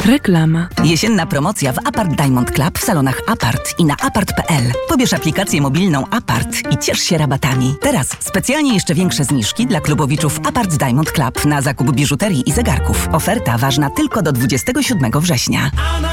Reklama. Jesienna promocja w Apart Diamond Club w salonach Apart i na apart.pl. Pobierz aplikację mobilną Apart i ciesz się rabatami. Teraz specjalnie jeszcze większe zniżki dla klubowiczów Apart Diamond Club na zakup biżuterii i zegarków. Oferta ważna tylko do 27 września.